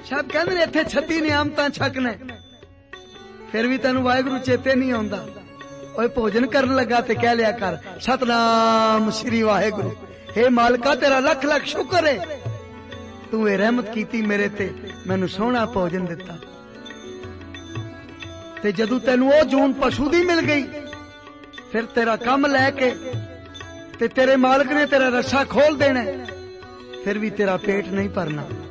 सब कहते ने इत्थे 36 नियामतां छकने, फिर भी तेनू वाहिगुरू चेते नहीं आउंदा। ओए भोजन करन लगा ते कह लिया कर सतनाम श्री वाहिगुरू। हे मालका तेरा लख लख शुक्र है, तू ये रहमत कीती मेरे ते, मैनू सोहना भोजन दिता। ते जदू तेनू ओ जून पशु दी मिल गई, फिर तेरा कम लैके ते तेरे मालिक ने तेरा रस्सा खोल देना, फिर भी तेरा पेट नहीं भरना।